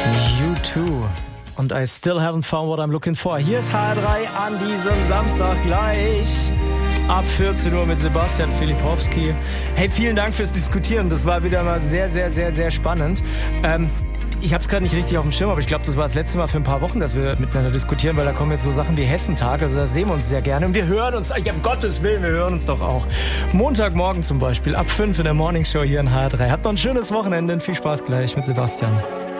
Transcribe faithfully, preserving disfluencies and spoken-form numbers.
You too. Und I still haven't found what I'm looking for. Hier ist H R drei an diesem Samstag gleich ab vierzehn Uhr mit Sebastian Filipowski. Hey, vielen Dank fürs Diskutieren. Das war wieder mal sehr, sehr, sehr, sehr spannend. Ähm, ich habe es gerade nicht richtig auf dem Schirm, aber ich glaube, das war das letzte Mal für ein paar Wochen, dass wir miteinander diskutieren, weil da kommen jetzt so Sachen wie Hessentag, also da sehen wir uns sehr gerne. Und wir hören uns, ja, um Gottes Willen, wir hören uns doch auch. Montagmorgen zum Beispiel, ab fünf in der Morningshow hier in H R drei. Habt noch ein schönes Wochenende und viel Spaß gleich mit Sebastian.